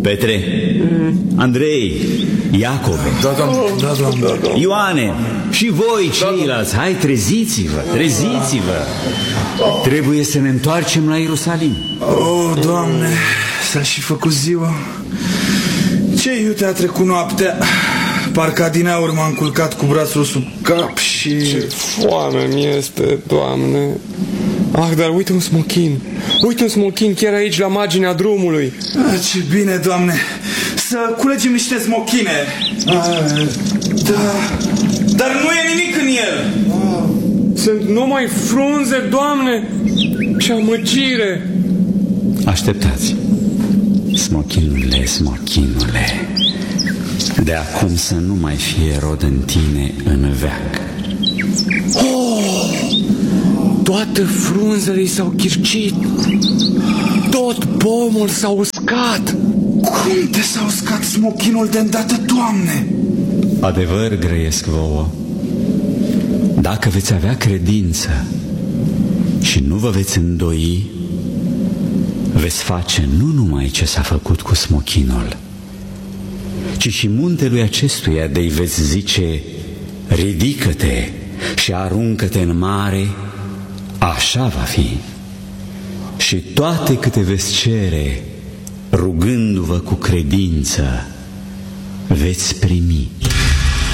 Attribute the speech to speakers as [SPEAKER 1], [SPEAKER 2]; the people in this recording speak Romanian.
[SPEAKER 1] Petre, Andrei, Iacove, Ioane și voi ceilalți, hai, treziți-vă, treziți-vă. Trebuie să ne întoarcem la Ierusalim.
[SPEAKER 2] Oh, Doamne, s-a și făcut ziua. Ce iute a trecut noaptea. Parcă adineauri m-am culcat cu brațul sub cap și...
[SPEAKER 3] Ce foame mi este, Doamne. Ah, dar uite un smochin. Uite un smochin chiar aici, la marginea drumului.
[SPEAKER 2] Ce bine, Doamne. Să culegem niște smochine. Da, dar nu e nimic în el.
[SPEAKER 3] Sunt numai frunze, Doamne, și amăgire.
[SPEAKER 1] Așteptați. Smochinule, smochinule, de acum să nu mai fie rod în tine în veac.
[SPEAKER 3] Toate frunzele s-au chircit. Tot pomul s-a uscat.
[SPEAKER 2] Cum te s-a uscat smochinul de îndată, Doamne?
[SPEAKER 1] Adevăr grăiesc vouă. Dacă veți avea credință și nu vă veți îndoi, veți face nu numai ce s-a făcut cu smochinul, ci și muntelui acestuia de-i veți zice: ridică-te și aruncă-te în mare, așa va fi. Și toate câte veți cere, rugându-vă cu credință, veți primi.